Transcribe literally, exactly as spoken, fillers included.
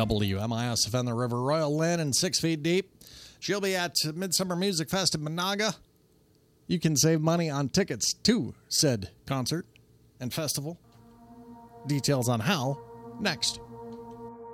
W M I S F N, the River Royal Lynn, and Six Feet Deep. She'll be at Midsummer Music Fest in Monaga. You can save money on tickets to said concert and festival. Details on how, next.